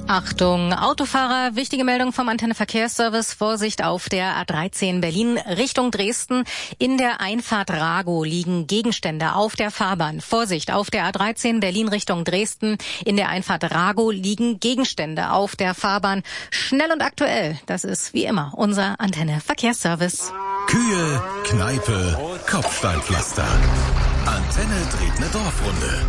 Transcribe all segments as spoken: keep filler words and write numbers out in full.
Achtung, Autofahrer, wichtige Meldung vom Antenne Verkehrsservice. Vorsicht auf der A dreizehn Berlin Richtung Dresden. In der Einfahrt Rago liegen Gegenstände auf der Fahrbahn. Vorsicht auf der A dreizehn Berlin Richtung Dresden. In der Einfahrt Rago liegen Gegenstände auf der Fahrbahn. Schnell und aktuell, das ist wie immer unser Antenne Verkehrsservice. Kühe, Kneipe, Kopfsteinpflaster. Antenne dreht eine Dorfrunde.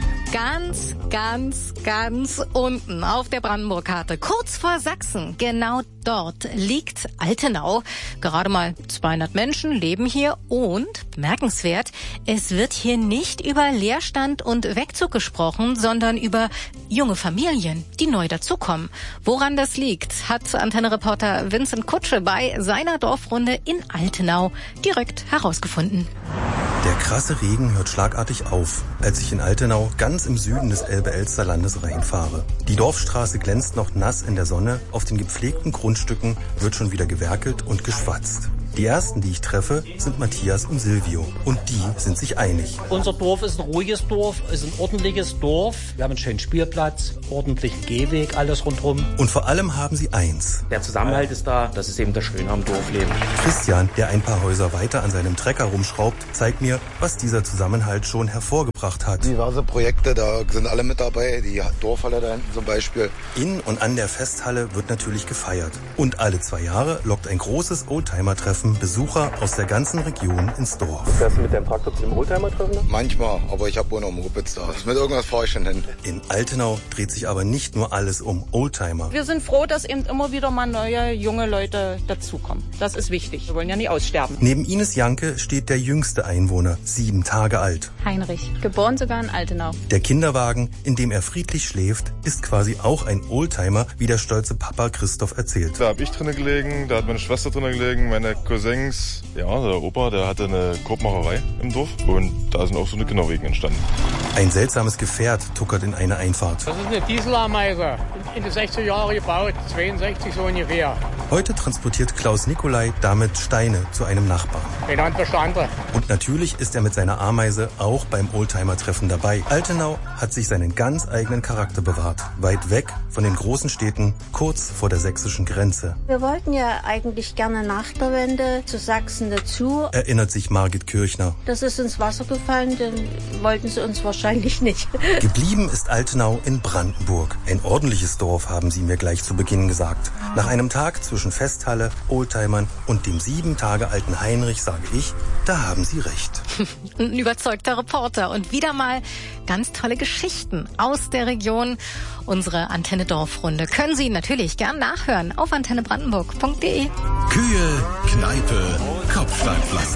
Ganz, ganz, ganz unten auf der Brandenburg-Karte, kurz vor Sachsen, genau dort liegt Altenau. Gerade mal zweihundert Menschen leben hier und, bemerkenswert, es wird hier nicht über Leerstand und Wegzug gesprochen, sondern über junge Familien, die neu dazukommen. Woran das liegt, hat Antenne-Reporter Vincent Kutsche bei seiner Dorfrunde in Altenau direkt herausgefunden. Der krasse Regen hört schlagartig auf, als ich in Altenau ganz im Süden des Elbe-Elster-Landes reinfahre. Die Dorfstraße glänzt noch nass in der Sonne, auf den gepflegten Grundstücken wird schon wieder gewerkelt und geschwatzt. Die ersten, die ich treffe, sind Matthias und Silvio. Und die sind sich einig. Unser Dorf ist ein ruhiges Dorf, ist ein ordentliches Dorf. Wir haben einen schönen Spielplatz, ordentlichen Gehweg, alles rundherum. Und vor allem haben sie eins. Der Zusammenhalt ist da, das ist eben das Schöne am Dorfleben. Christian, der ein paar Häuser weiter an seinem Trecker rumschraubt, zeigt mir, was dieser Zusammenhalt schon hervorgebracht hat. Diverse Projekte, da sind alle mit dabei. Die Dorfhalle da hinten zum Beispiel. In und an der Festhalle wird natürlich gefeiert. Und alle zwei Jahre lockt ein großes Oldtimer-Treffen Besucher aus der ganzen Region ins Dorf. Fährst du mit deinem Traktor zu dem Oldtimer-Treffen? Manchmal, aber ich habe wohl noch einen Moped da. Mit irgendwas fahre ich schon hin. In Altenau dreht sich aber nicht nur alles um Oldtimer. Wir sind froh, dass eben immer wieder mal neue, junge Leute dazukommen. Das ist wichtig. Wir wollen ja nie aussterben. Neben Ines Janke steht der jüngste Einwohner, sieben Tage alt. Heinrich, geboren sogar in Altenau. Der Kinderwagen, in dem er friedlich schläft, ist quasi auch ein Oldtimer, wie der stolze Papa Christoph erzählt. Da habe ich drinnen gelegen, da hat meine Schwester drinnen gelegen, meine Cousins. Ja, der Opa, der hatte eine Korbmacherei im Dorf und da sind auch so eine Kinderwegen entstanden. Ein seltsames Gefährt tuckert in eine Einfahrt. Das ist eine Dieselameise, in den sechziger Jahren gebaut, zweiundsechzig so ungefähr. Heute transportiert Klaus Nikolai damit Steine zu einem Nachbarn. Benannt Bestande. Und natürlich ist er mit seiner Ameise auch beim Oldtimer-Treffen dabei. Altenau hat sich seinen ganz eigenen Charakter bewahrt. Weit weg von den großen Städten, kurz vor der sächsischen Grenze. Wir wollten ja eigentlich gerne nach der Wende zu Sachsen dazu. Erinnert sich Margit Kirchner. Das ist ins Wasser gefallen, dann wollten sie uns wahrscheinlich nicht. Geblieben ist Altenau in Brandenburg. Ein ordentliches Dorf, haben sie mir gleich zu Beginn gesagt. Nach einem Tag zwischen Festhalle, Oldtimern und dem sieben Tage alten Heinrich sage ich, da haben sie recht. Ein überzeugter Reporter und wieder mal ganz tolle Geschichten aus der Region. Unsere Antenne Dorfrunde können Sie natürlich gern nachhören auf antenne brandenburg punkt de. Kühe, Kneipe, Kopfsteinpflaster.